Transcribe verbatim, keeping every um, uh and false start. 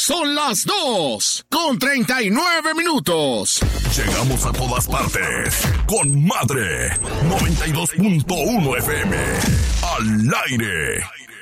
Son las dos con treinta y nueve minutos. Llegamos a todas partes con Madre noventa y dos punto uno F M. Al aire.